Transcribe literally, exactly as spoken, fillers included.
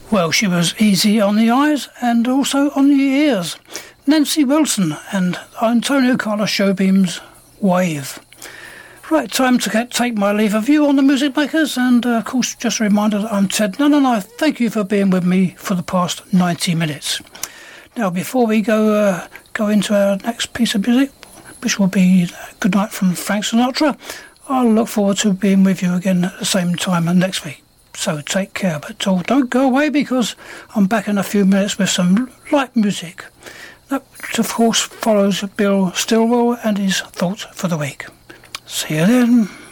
Well, she was easy on the eyes and also on the ears. Nancy Wilson and Antonio Carlos Jobim's Wave. Right, time to get, take my leave of you on the Music Makers, and uh, of course just a reminder that I'm Ted Nunn and I thank you for being with me for the past ninety minutes. Now before we go uh, go into our next piece of music, which will be Good Night from Frank Sinatra, I'll look forward to being with you again at the same time next week. So take care, but don't go away because I'm back in a few minutes with some light music. That of course follows Bill Stillwell and his thoughts for the week. See you then.